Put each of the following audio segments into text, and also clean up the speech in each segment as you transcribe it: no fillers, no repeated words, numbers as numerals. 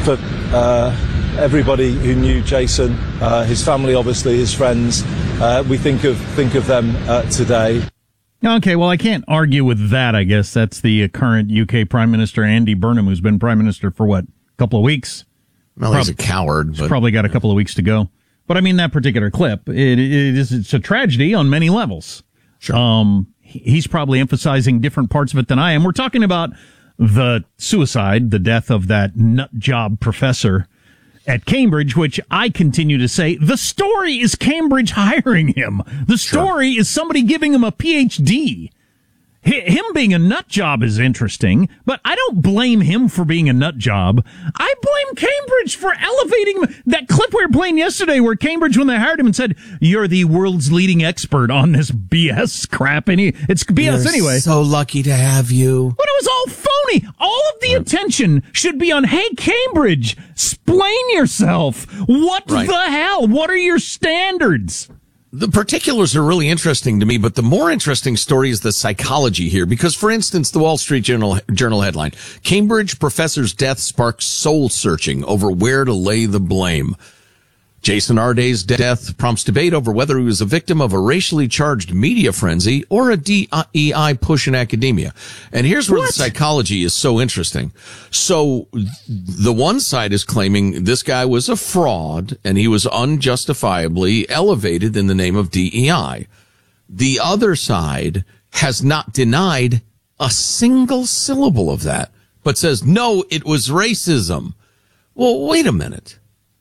for everybody who knew Jason, his family, obviously, his friends. We think of them today. Okay, well, I can't argue with that, I guess. That's the current UK Prime Minister, Andy Burnham, who's been Prime Minister for, a couple of weeks? Well, he's a coward. He's probably got a couple of weeks to go. But, I mean, that particular clip, it's a tragedy on many levels. Sure. He's probably emphasizing different parts of it than I am. We're talking about the suicide, the death of that nut job professor at Cambridge, which I continue to say, the story is Cambridge hiring him. The story is somebody giving him a PhD. Him being a nut job is interesting, but I don't blame him for being a nut job. I blame Cambridge for elevating him. That clip we were playing yesterday where Cambridge, when they hired him and said, you're the world's leading expert on this BS crap, and it's BS anyway. So lucky to have you. But it was all phony. All of the attention should be on, hey, Cambridge, explain yourself. What the hell? What are your standards? The particulars are really interesting to me, but the more interesting story is the psychology here. Because, for instance, the Wall Street Journal headline, Cambridge professor's death sparks soul searching over where to lay the blame. Jason Arday's death prompts debate over whether he was a victim of a racially charged media frenzy or a DEI push in academia. And here's where the psychology is so interesting. So the one side is claiming this guy was a fraud and he was unjustifiably elevated in the name of DEI. The other side has not denied a single syllable of that, but says, no, it was racism. Well, wait a minute.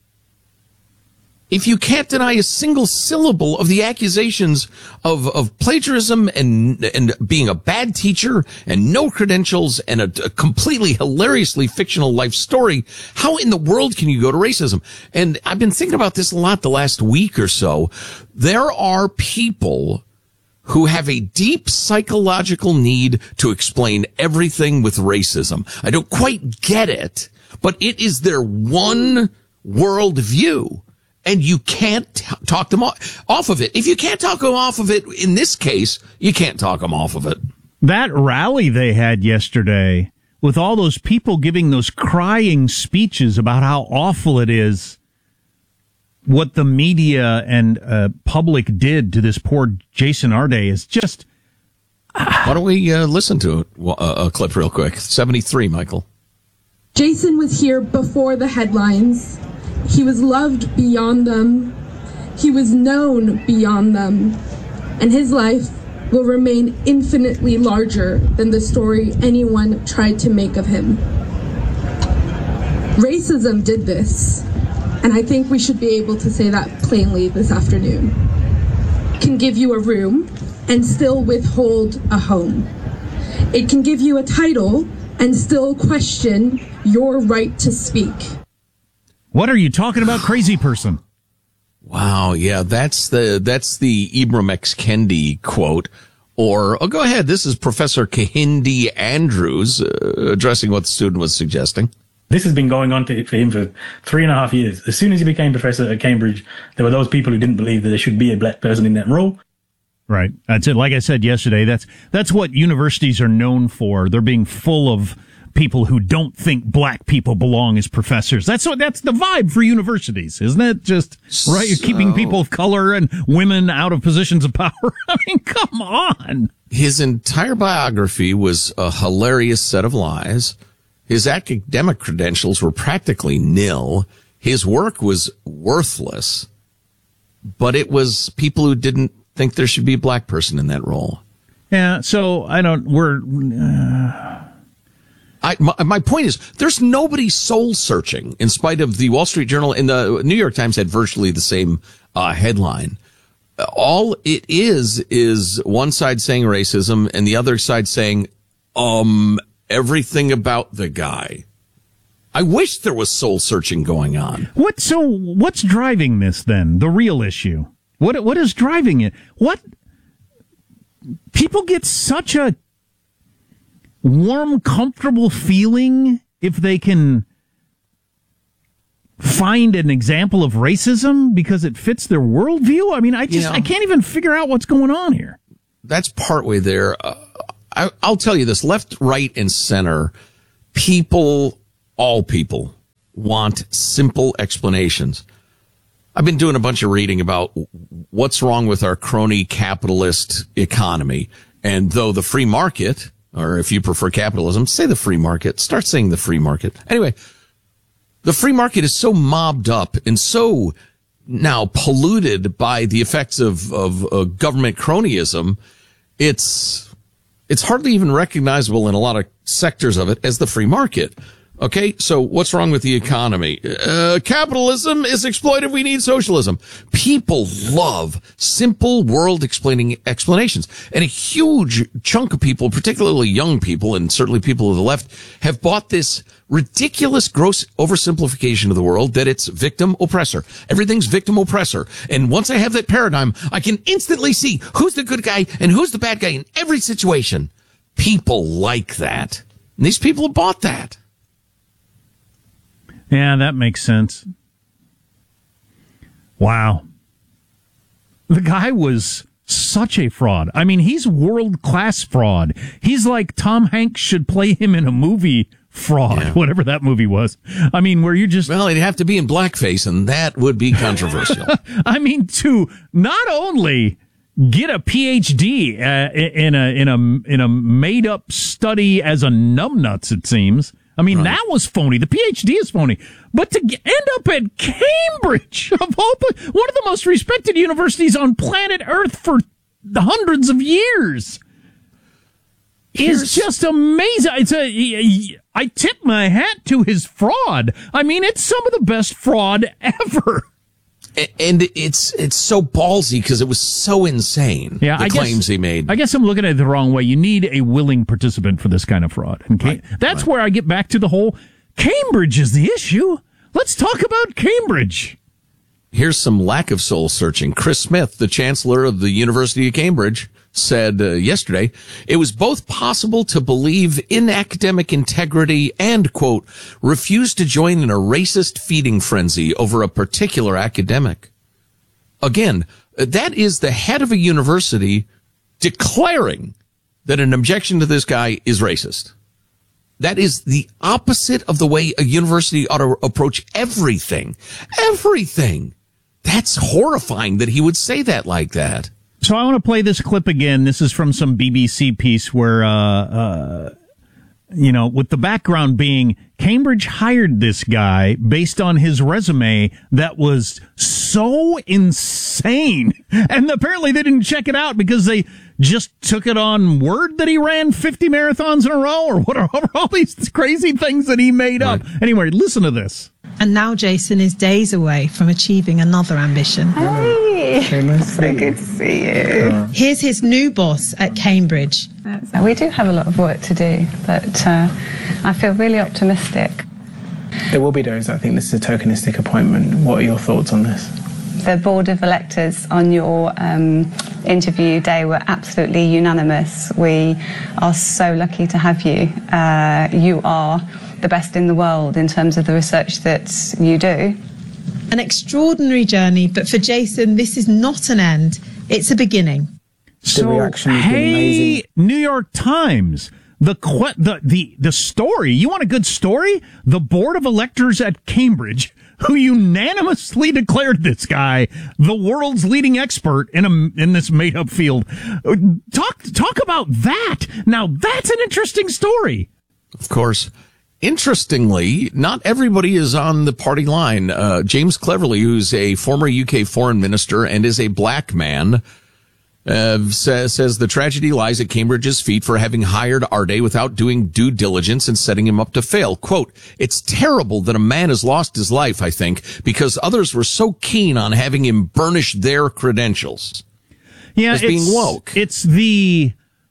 If you can't deny a single syllable of the accusations of plagiarism and being a bad teacher and no credentials and a completely hilariously fictional life story, how in the world can you go to racism? And I've been thinking about this a lot the last week or so. There are people who have a deep psychological need to explain everything with racism. I don't quite get it, but it is their one world view. And you can't talk them off of it. If you can't talk them off of it, in this case, you can't talk them off of it. That rally they had yesterday with all those people giving those crying speeches about how awful it is what the media and public did to this poor Jason Arday is just... Why don't we listen to a clip real quick? 73, Michael. Jason was here before the headlines. He was loved beyond them. He was known beyond them. And his life will remain infinitely larger than the story anyone tried to make of him. Racism did this, and I think we should be able to say that plainly this afternoon. It can give you a room and still withhold a home. It can give you a title and still question your right to speak. What are you talking about, crazy person? Wow, yeah, that's the Ibram X. Kendi quote. Or, go ahead, this is Professor Kehinde Andrews addressing what the student was suggesting. This has been going on for him for 3.5 years. As soon as he became professor at Cambridge, there were those people who didn't believe that there should be a black person in that role. Right. That's it. Like I said yesterday, that's what universities are known for. They're being full of people who don't think black people belong as professors. That's the vibe for universities, isn't it? Just right, you're keeping people of color and women out of positions of power. I mean, come on. His entire biography was a hilarious set of lies. His academic credentials were practically nil. His work was worthless. But it was people who didn't think there should be a black person in that role. Yeah, so my point is, there's nobody soul searching, in spite of the Wall Street Journal and the New York Times had virtually the same headline. All it is one side saying racism and the other side saying, everything about the guy. I wish there was soul searching going on. What's driving this then? The real issue. What is driving it? What people get such a warm, comfortable feeling if they can find an example of racism because it fits their worldview? I mean, I can't even figure out what's going on here. That's partway there. I'll tell you this, left, right, and center, all people want simple explanations. I've been doing a bunch of reading about what's wrong with our crony capitalist economy. And though the free market, or if you prefer capitalism, say the free market, start saying the free market. Anyway, the free market is so mobbed up and so now polluted by the effects of government cronyism, it's hardly even recognizable in a lot of sectors of it as the free market. Okay, so what's wrong with the economy? Capitalism is exploitive. We need socialism. People love simple world explaining explanations. And a huge chunk of people, particularly young people and certainly people of the left, have bought this ridiculous gross oversimplification of the world that it's victim oppressor. Everything's victim oppressor. And once I have that paradigm, I can instantly see who's the good guy and who's the bad guy in every situation. People like that. And these people have bought that. Yeah, that makes sense. Wow. The guy was such a fraud. I mean, he's world-class fraud. He's like Tom Hanks should play him in a movie fraud, whatever that movie was. I mean, where you just... Well, he'd have to be in blackface, and that would be controversial. I mean, to not only get a PhD in a made-up study as a numbnuts, it seems... I mean, that was phony. The PhD is phony. But to end up at Cambridge, of all, one of the most respected universities on planet Earth for hundreds of years, is just amazing. I tip my hat to his fraud. I mean, it's some of the best fraud ever. And it's so ballsy because it was so insane. Yeah, the claims he made. I guess I'm looking at it the wrong way. You need a willing participant for this kind of fraud. And that's where I get back to the whole Cambridge is the issue. Let's talk about Cambridge. Here's some lack of soul searching. Chris Smith, the chancellor of the University of Cambridge, said yesterday, it was both possible to believe in academic integrity and, quote, refuse to join in a racist feeding frenzy over a particular academic. Again, that is the head of a university declaring that an objection to this guy is racist. That is the opposite of the way a university ought to approach everything. Everything. That's horrifying that he would say that like that. So I want to play this clip again. This is from some BBC piece where, with the background being Cambridge hired this guy based on his resume that was so insane. And apparently they didn't check it out because they just took it on word that he ran 50 marathons in a row or whatever, all these crazy things that he made up. Anyway, listen to this. And now Jason is days away from achieving another ambition. Hey, so good to see you. Here's his new boss at Cambridge. We do have a lot of work to do, but I feel really optimistic. There will be those that think this is a tokenistic appointment. What are your thoughts on this? The board of electors on your interview day were absolutely unanimous. We are so lucky to have you. You are the best in the world in terms of the research that you do. An extraordinary journey, but for Jason, this is not an end. It's a beginning. So, hey, New York Times, the story. You want a good story? The board of electors at Cambridge, who unanimously declared this guy the world's leading expert in this made-up field. Talk about that. Now, that's an interesting story. Of course. Interestingly, not everybody is on the party line. James Cleverly, who's a former UK foreign minister and is a black man, says the tragedy lies at Cambridge's feet for having hired Arde without doing due diligence and setting him up to fail. Quote, it's terrible that a man has lost his life, I think, because others were so keen on having him burnish their credentials. Yeah, as being woke. It's the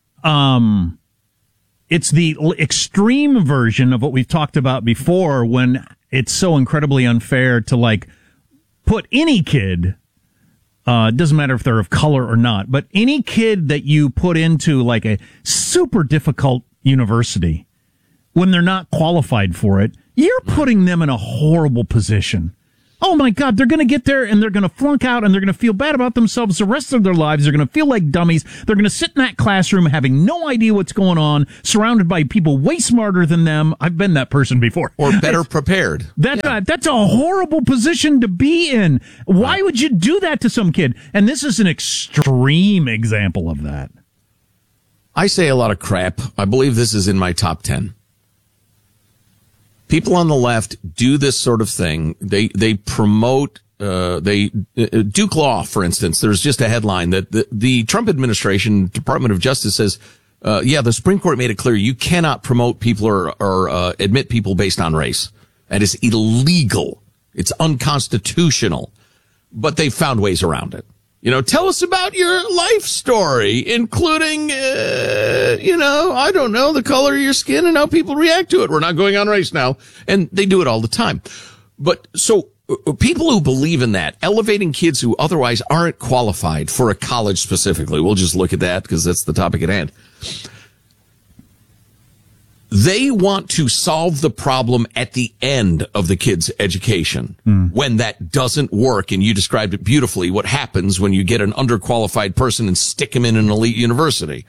extreme version of what we've talked about before when it's so incredibly unfair to put any kid, it doesn't matter if they're of color or not, but any kid that you put into a super difficult university when they're not qualified for it, you're putting them in a horrible position. oh my God, they're going to get there and they're going to flunk out and they're going to feel bad about themselves the rest of their lives. They're going to feel like dummies. They're going to sit in that classroom having no idea what's going on, surrounded by people way smarter than them. I've been that person before. Or better prepared. That's a horrible position to be in. Why would you do that to some kid? And this is an extreme example of that. I say a lot of crap. I believe this is in my top 10. People on the left do this sort of thing. They promote, Duke Law, for instance. There's just a headline that the Trump administration, Department of Justice says, the Supreme Court made it clear you cannot promote people or admit people based on race. That is illegal. It's unconstitutional. But they found ways around it. Tell us about your life story, including, I don't know, the color of your skin and how people react to it. We're not going on race now. And they do it all the time. But so people who believe in that, elevating kids who otherwise aren't qualified for a college specifically, we'll just look at that because that's the topic at hand. They want to solve the problem at the end of the kid's education. When that doesn't work, and you described it beautifully, what happens when you get an underqualified person and stick him in an elite university.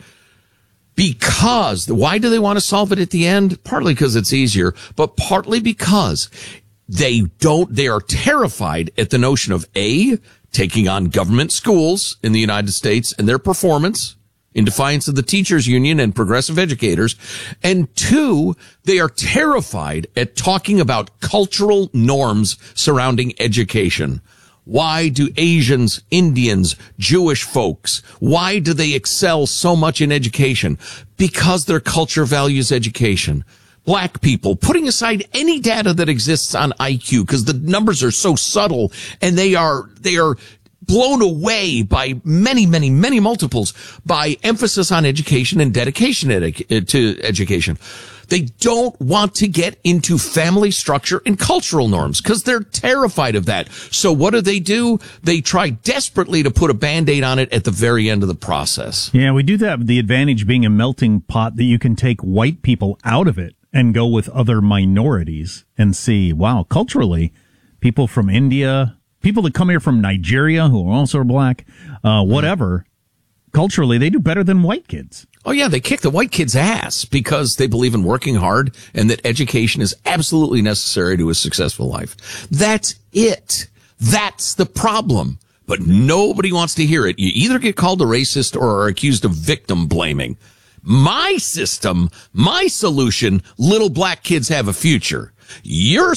Why do they want to solve it at the end? Partly because it's easier, but partly because they are terrified at the notion of taking on government schools in the United States and their performance in defiance of the teachers union and progressive educators. And 2, they are terrified at talking about cultural norms surrounding education. Why do Asians, Indians, Jewish folks, why do they excel so much in education? Because their culture values education. Black people, putting aside any data that exists on IQ, because the numbers are so subtle and they are blown away by many, many, many multiples by emphasis on education and dedication to education. They don't want to get into family structure and cultural norms because they're terrified of that. So what do? They try desperately to put a Band-Aid on it at the very end of the process. Yeah, we do that. The advantage being a melting pot that you can take white people out of it and go with other minorities and see, wow, culturally, people from India, people that come here from Nigeria who are also black, whatever, culturally, they do better than white kids. Oh, yeah, they kick the white kids' ass because they believe in working hard and that education is absolutely necessary to a successful life. That's it. That's the problem. But nobody wants to hear it. You either get called a racist or are accused of victim blaming. My system, my solution, little black kids have a future. Your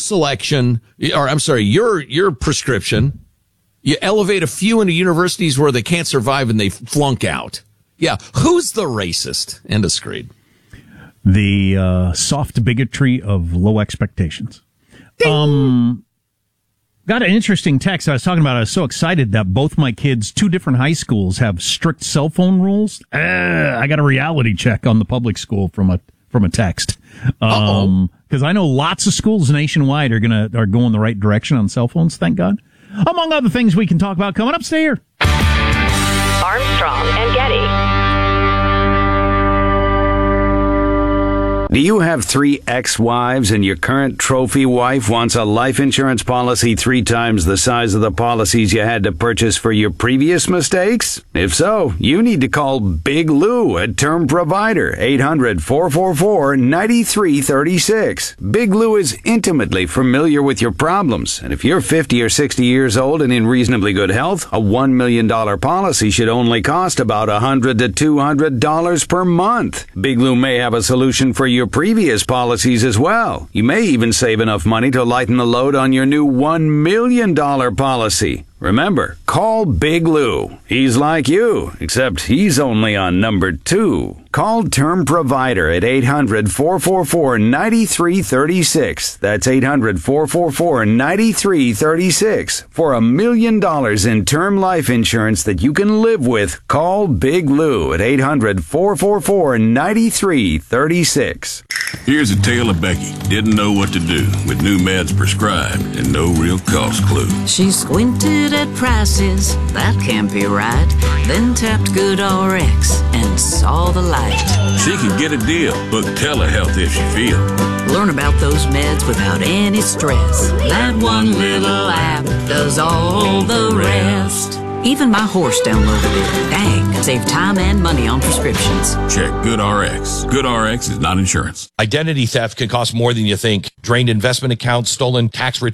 prescription, you elevate a few into universities where they can't survive and they flunk out. Yeah, who's the racist? End of screed. The soft bigotry of low expectations. Got an interesting text I was talking about. I was so excited that both my kids, 2 different high schools, have strict cell phone rules. I got a reality check on the public school from a text. Because I know lots of schools nationwide are going the right direction on cell phones. Thank God. Among other things we can talk about coming up. Stay here. Armstrong and Getty. Do you have 3 ex-wives and your current trophy wife wants a life insurance policy 3 times the size of the policies you had to purchase for your previous mistakes? If so, you need to call Big Lou at Term Provider, 800-444-9336. Big Lou is intimately familiar with your problems, and if you're 50 or 60 years old and in reasonably good health, a $1 million policy should only cost about $100 to $200 per month. Big Lou may have a solution for your previous policies as well. You may even save enough money to lighten the load on your new $1 million policy. Remember, call Big Lou. He's like you, except he's only on number 2. Call Term Provider at 800-444-9336. That's 800-444-9336. For $1 million in term life insurance that you can live with, call Big Lou at 800-444-9336. Here's a tale of Becky. Didn't know what to do with new meds prescribed and no real cost clue. She squinted at prices, that can't be right. Then tapped GoodRx and saw the light. fight. She can get a deal. Book telehealth if she feels. Learn about those meds without any stress. That one little app does all the rest. Even my horse downloaded it. Dang, save time and money on prescriptions. Check GoodRx. GoodRx is not insurance. Identity theft can cost more than you think. Drained investment accounts, stolen tax returns.